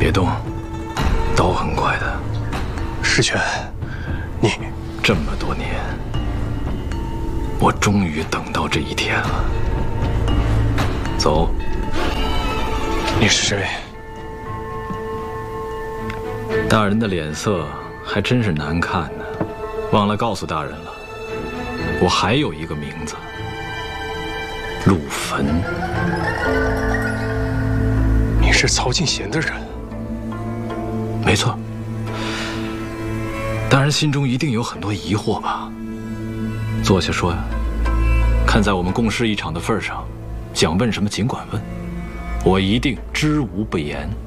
别动，刀很快的。 师权，你这么多年，我终于等到这一天了。走。 你是谁？ 大人的脸色还真是难看呢，忘了告诉大人了，我还有一个名字，陆坟。 你是曹敬贤的人？ 没错。大人心中一定有很多疑惑吧？坐下说呀。看在我们共事一场的份上，想问什么尽管问，我一定知无不言。